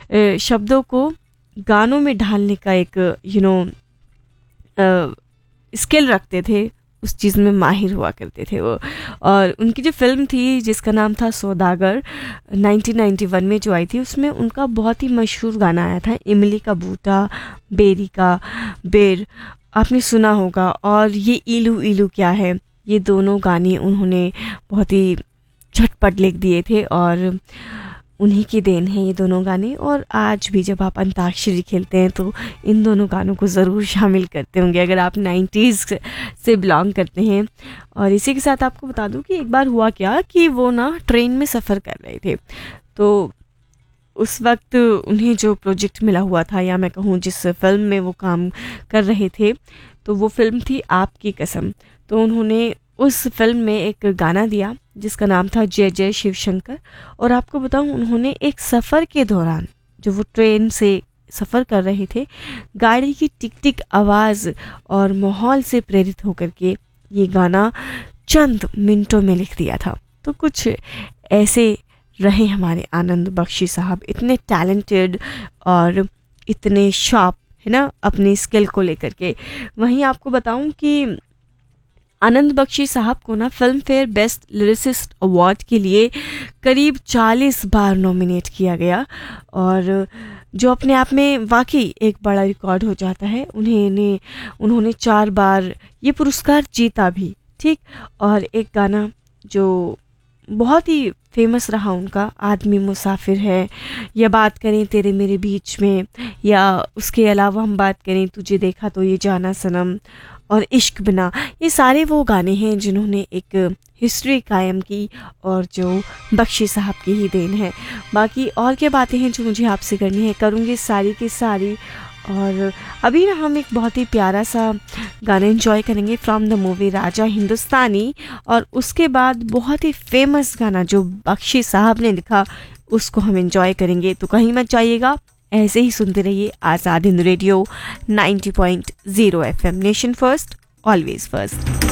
शब्दों को गानों में ढालने का एक स्किल रखते थे, उस चीज़ में माहिर हुआ करते थे वो। और उनकी जो फिल्म थी जिसका नाम था सौदागर 1991 में जो आई थी, उसमें उनका बहुत ही मशहूर गाना आया था, इमली का बूटा बेरी का बेर, आपने सुना होगा। और ये इलू इलू क्या है, ये दोनों गाने उन्होंने बहुत ही झटपट लिख दिए थे और उन्हीं की देन है ये दोनों गाने। और आज भी जब आप अंताक्षरी खेलते हैं तो इन दोनों गानों को ज़रूर शामिल करते होंगे अगर आप 90s से बिलोंग करते हैं। और इसी के साथ आपको बता दूं कि एक बार हुआ क्या कि वो ना ट्रेन में सफ़र कर रहे थे, तो उस वक्त उन्हें जो प्रोजेक्ट मिला हुआ था, या मैं कहूँ जिस फिल्म में वो काम कर रहे थे, तो वो फिल्म थी आपकी कसम। तो उन्होंने उस फिल्म में एक गाना दिया जिसका नाम था जय जय शिव शंकर। और आपको बताऊं, उन्होंने एक सफ़र के दौरान, जो वो ट्रेन से सफ़र कर रहे थे, गाड़ी की टिक टिक आवाज़ और माहौल से प्रेरित होकर के ये गाना चंद मिनटों में लिख दिया था। तो कुछ ऐसे रहे हमारे आनंद बख्शी साहब, इतने टैलेंटेड और इतने शार्प, है ना, अपने स्किल को लेकर के। वहीं आपको बताऊं कि आनंद बख्शी साहब को ना film fair best lyricist award के लिए करीब 40 बार नॉमिनेट किया गया, और जो अपने आप में वाकई एक बड़ा रिकॉर्ड हो जाता है। उन्होंने 4 बार ये पुरस्कार जीता भी, ठीक। और एक गाना जो बहुत ही फेमस रहा उनका, आदमी मुसाफिर है, या बात करें तेरे मेरे बीच में, या उसके अलावा हम बात करें तुझे देखा तो ये जाना सनम और इश्क बिना, ये सारे वो गाने हैं जिन्होंने एक हिस्ट्री कायम की और जो बख्शी साहब की ही देन है। बाकी और क्या बातें हैं जो मुझे आपसे करनी है, करूँगी सारी की सारी। और अभी ना हम एक बहुत ही प्यारा सा गाना एंजॉय करेंगे from the movie Raja Hindustani, और उसके बाद बहुत ही फेमस गाना जो बख्शी साहब ने लिखा उसको हम एंजॉय करेंगे। तो कहीं मत जाइएगा, ऐसे ही सुनते रहिए Azad Hind radio 90.0 FM, nation first always first.